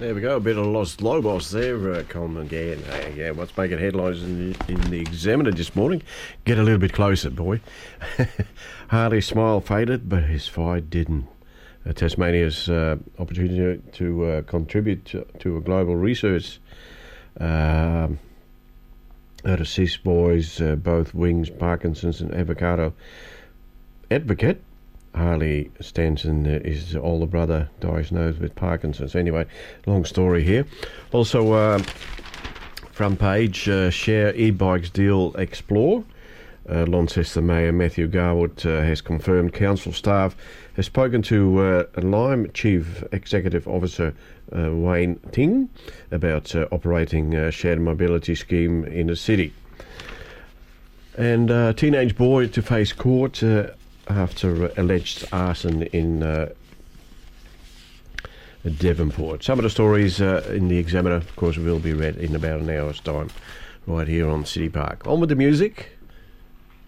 There we go, a bit of Los Lobos there, Colin again. Yeah, what's making headlines in the Examiner this morning? Get a little bit closer, boy. Harley's smile faded, but his fight didn't. Tasmania's opportunity to contribute to a global research out of Cis boys, both Wings, Parkinson's and Avocado advocate. Harley Stanton is the older brother diagnosed with Parkinson's. Anyway, long story here. Also, front page, share e-bikes deal explore. Launceston Mayor Matthew Garwood has confirmed council staff has spoken to Lime Chief Executive Officer Wayne Ting about operating a shared mobility scheme in the city. And a teenage boy to face court after alleged arson in Devonport. Some of the stories in the Examiner, of course, will be read in about an hour's time right here on City Park. On with the music.